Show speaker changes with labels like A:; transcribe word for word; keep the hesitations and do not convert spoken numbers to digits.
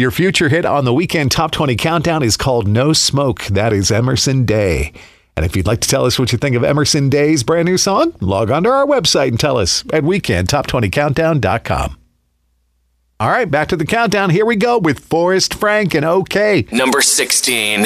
A: Your future hit on the Weekend Top twenty Countdown is called No Smoke. That is Emerson Day. And if you'd like to tell us what you think of Emerson Day's brand new song, log on to our website and tell us at weekend top twenty countdown dot com. All right, back to the countdown. Here we go with Forrest Frank and OK.
B: Number sixteen.